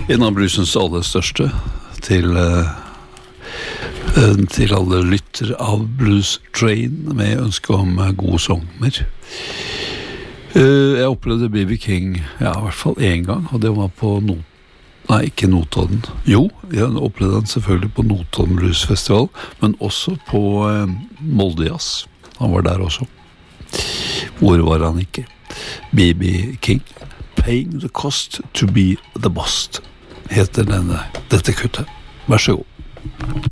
En av bluesens aller største til alle lytter av Blues Train med ønske om gode sommer. Jeg opplevde B.B. King, ja, i hvert fall en gang, og det var på ikke Notodden. Jo, jeg opplevde den selvfølgelig på Notodden Blues Festival, men også på Molde Jazz. Han var der også. Hvor var han ikke? B.B. King, Paying the Cost to be the Boss, heter dette kuttet. Vær så god.